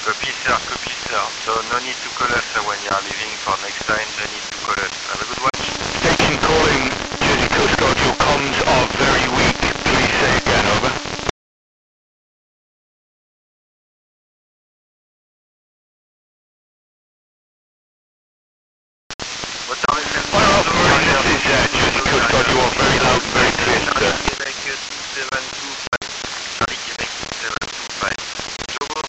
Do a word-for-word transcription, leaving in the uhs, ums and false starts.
Copy, sir. Copy, sir. So no need to call us uh, when you are leaving for next time. No need to call us. Have a good watch. Station calling Jersey Coast Guard, your comms are very